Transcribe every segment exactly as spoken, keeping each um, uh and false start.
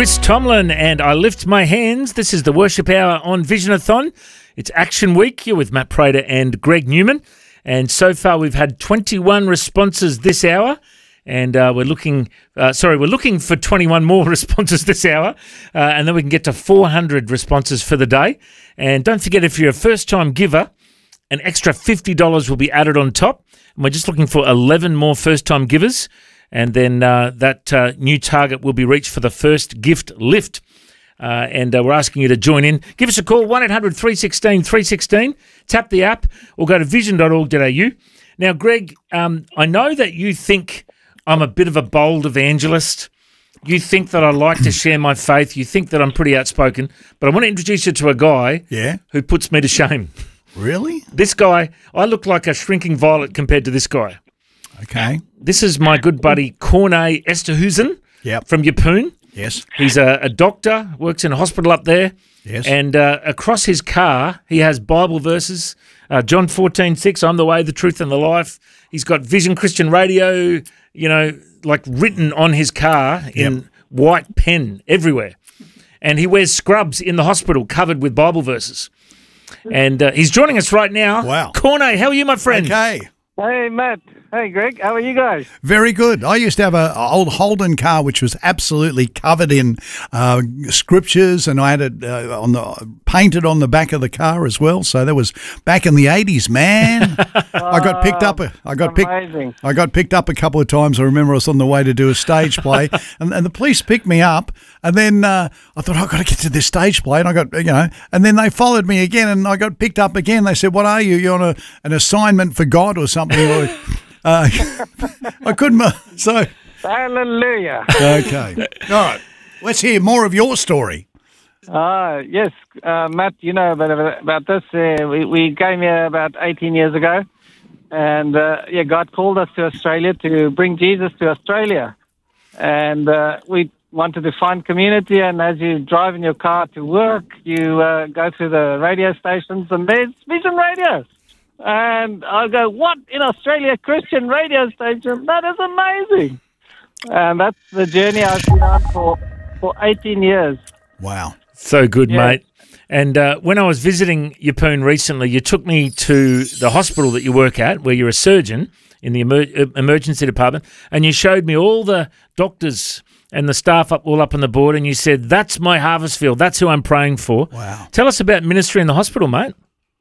Chris Tomlin and I Lift My Hands. This is the Worship Hour on Visionathon. It's Action Week. You're with Matt Prater and Greg Newman. And so far we've had twenty-one responses this hour. And uh, we're looking, uh, sorry, we're looking for twenty-one more responses this hour. Uh, and then we can get to four hundred responses for the day. And don't forget, if you're a first-time giver, an extra fifty dollars will be added on top. And we're just looking for eleven more first-time givers. And then uh, that uh, new target will be reached for the first gift lift. Uh, and uh, we're asking you to join in. Give us a call, one eight hundred three one six three one six. Tap the app or go to vision dot org dot a u. Now, Greg, um, I know that you think I'm a bit of a bold evangelist. You think that I like to share my faith. You think that I'm pretty outspoken. But I want to introduce you to a guy yeah. who puts me to shame. Really? This guy, I look like a shrinking violet compared to this guy. Okay. This is my good buddy, Corné Esterhuizen Yep. from Yeppoon. Yes. He's a, a doctor, works in a hospital up there. Yes. And uh, across his car, he has Bible verses. Uh, John fourteen six, I'm the way, the truth, and the life. He's got Vision Christian Radio, you know, like written on his car in Yep. white pen everywhere. And he wears scrubs in the hospital covered with Bible verses. And uh, he's joining us right now. Wow. Corné, how are you, my friend? Okay. Hey, Matt. Hey, Greg. How are you guys? Very good. I used to have a, a old Holden car which was absolutely covered in uh, scriptures, and I had it uh, on the painted on the back of the car as well. So that was back in the eighties, man. I got picked up. A, I got Amazing. picked. I got picked up a couple of times. I remember I was on the way to do a stage play, and, and the police picked me up. And then uh, I thought, I've got to get to this stage play, and I got, you know, and then they followed me again, and I got picked up again. They said, "What are you? You're on a, an assignment for God or something?" Or, uh, I couldn't. So Hallelujah. okay, all right. Let's hear more of your story. Uh, yes, uh, Matt, you know about, about this. Uh, we, we came here about eighteen years ago, and uh, yeah, God called us to Australia to bring Jesus to Australia. And uh, we wanted to find community, and as you drive in your car to work, you uh, go to the radio stations, and there's Vision Radio. And I go, what, in Australia, Christian radio station? That is amazing. And that's the journey I've been on for, for eighteen years. Wow. So good, Yeah. mate. And uh, when I was visiting Yeppoon recently, you took me to the hospital that you work at, where you're a surgeon in the emer- emergency department, and you showed me all the doctors and the staff up all up on the board, and you said, that's my harvest field. That's who I'm praying for. Wow. Tell us about ministry in the hospital, mate.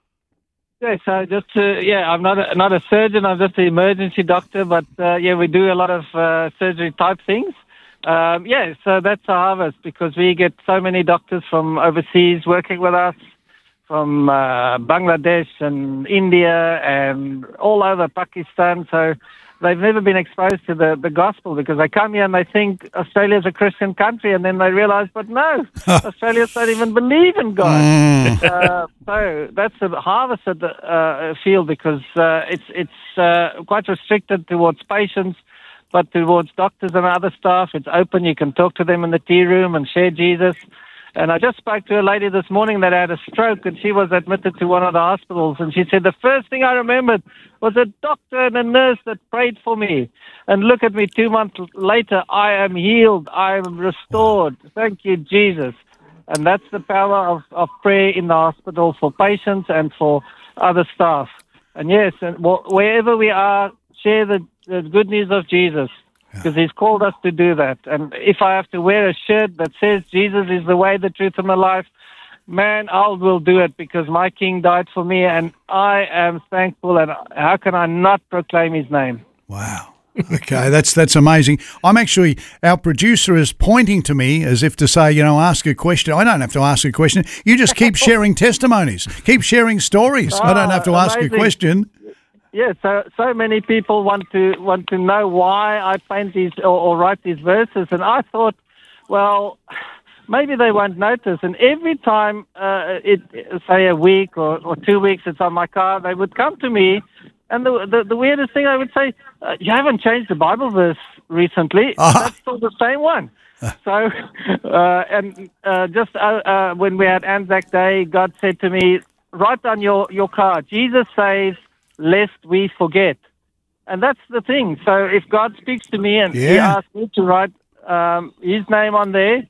Yeah, so just to, yeah, I'm not a, not a surgeon. I'm just an emergency doctor, but uh, yeah, we do a lot of uh, surgery type things. Um, yeah, so that's our harvest because we get so many doctors from overseas working with us, from uh, Bangladesh and India and all over Pakistan. So they've never been exposed to the, the gospel because they come here and they think Australia's a Christian country, and then they realize, but no, Australians don't even believe in God. Mm. uh, so that's a harvest at the uh, field because uh, it's it's uh, quite restricted towards patients, but towards doctors and other staff, it's open. You can talk to them in the tea room and share Jesus. And I just spoke to a lady this morning that had a stroke, and she was admitted to one of the hospitals. And she said, the first thing I remembered was a doctor and a nurse that prayed for me. And look at me, two months later, I am healed. I am restored. Thank you, Jesus. And that's the power of, of prayer in the hospital for patients and for other staff. And yes, and wherever we are, share the, the good news of Jesus. Because he's called us to do that. And if I have to wear a shirt that says Jesus is the way, the truth, and the life, man, I will do it because my King died for me, and I am thankful. And how can I not proclaim his name? Wow. Okay, that's that's amazing. I'm actually, our producer is pointing to me as if to say, you know, ask a question. I don't have to ask a question. You just keep sharing testimonies, keep sharing stories. I don't have to ask amazing. a question. Yeah, so so many people want to want to know why I paint these or, or write these verses, and I thought, well, maybe they won't notice. And every time, uh, it say a week or, or two weeks, it's on my car, they would come to me, and the the, the weirdest thing I would say, uh, you haven't changed the Bible verse recently. Uh-huh. That's still the same one. So, uh, and uh, just uh, uh, when we had Anzac Day, God said to me, write on your, your car, Jesus saves, lest we forget. And that's the thing. So if God speaks to me and he Yeah. asks me to write um, his name on there,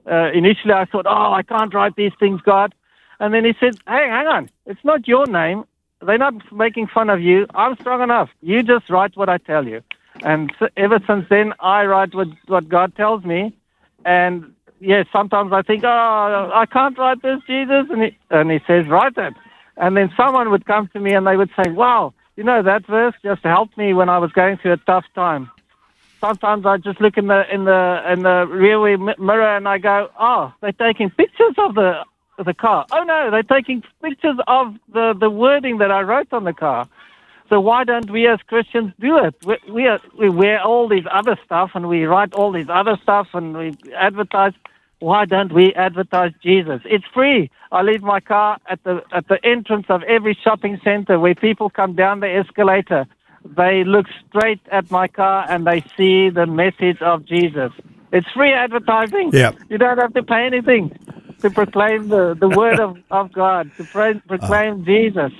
uh, initially I thought, oh, I can't write these things, God. And then he said, hey, hang on. It's not your name. They're not making fun of you. I'm strong enough. You just write what I tell you. And so, ever since then, I write what, what God tells me. And, yes, yeah, sometimes I think, oh, I can't write this, Jesus. And he, and he says, write it. And then someone would come to me and they would say, wow, you know, that verse just helped me when I was going through a tough time. Sometimes I just look in the in the in the rearview mirror and I go, oh, they're taking pictures of the of the car. Oh no, they're taking pictures of the, the wording that I wrote on the car. So why don't we as Christians do it? We we, are, we wear all these other stuff and we write all these other stuff and we advertise. Why don't we advertise Jesus? It's free. I leave my car at the at the entrance of every shopping center where people come down the escalator. They look straight at my car and they see the message of Jesus. It's free advertising. Yeah. You don't have to pay anything to proclaim the, the word of, of God, to pro- proclaim uh, Jesus.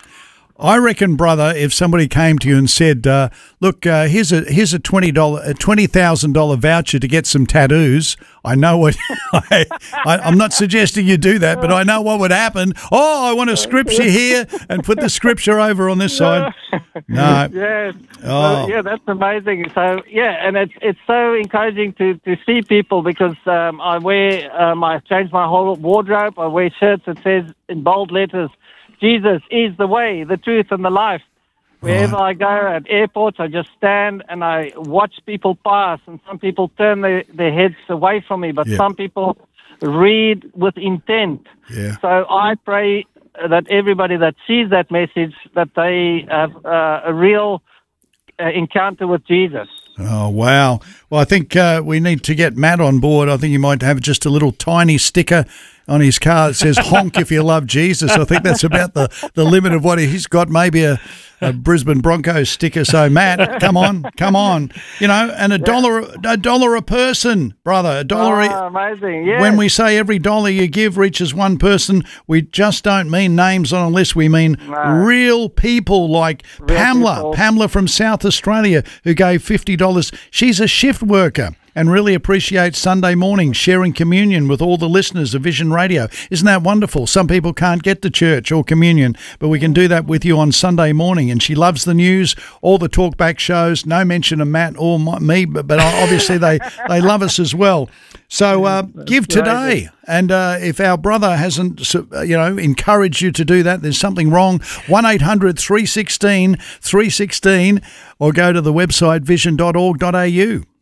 I reckon, brother, if somebody came to you and said, uh, look, uh, here's a here's a twenty dollars, a twenty thousand dollars voucher to get some tattoos, I know what, I, I, I'm not suggesting you do that, but I know what would happen. Oh, I want a scripture here and put the scripture over on this side. No. Yes. Oh. So, yeah, that's amazing. So, yeah, and it's it's so encouraging to, to see people because um, I wear, um, I changed my whole wardrobe. I wear shirts that says in bold letters, Jesus is the way, the truth, and the life. Wherever right. I go, at airports, I just stand and I watch people pass, and some people turn their, their heads away from me, but yeah. some people read with intent. Yeah. So I pray that everybody that sees that message, that they have uh, a real uh, encounter with Jesus. Oh, wow. Well, I think uh, we need to get Matt on board. I think you might have just a little tiny sticker on his car that says honk if you love Jesus. I think that's about the, the limit of what he's got, maybe a, a Brisbane Broncos sticker. So, Matt, come on, come on. You know, and a dollar a dollar a person, brother. A dollar. Oh, amazing, yeah. When we say every dollar you give reaches one person, we just don't mean names on a list. We mean no. real people like real Pamela, people. Pamela from South Australia, who gave fifty dollars. She's a shift worker and really appreciates Sunday morning sharing communion with all the listeners of Vision Radio. Isn't that wonderful? Some people can't get to church or communion, but we can do that with you on Sunday morning. And she loves the news, all the talkback shows, no mention of Matt or my, me, but, but obviously they, they love us as well. So uh, give today. And uh, if our brother hasn't, you know, encouraged you to do that, there's something wrong. one eight hundred three one six three one six or go to the website vision dot org dot a u.